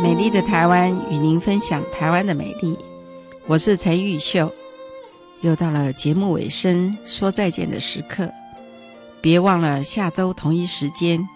美丽的台湾与您分享台湾的美丽，我是陈玉秀。又到了节目尾声说再见的时刻，别忘了下周同一时间